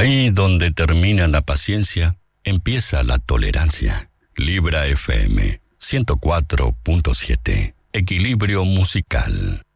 Ahí donde termina la paciencia, empieza la tolerancia. Libra FM 104.7. Equilibrio musical.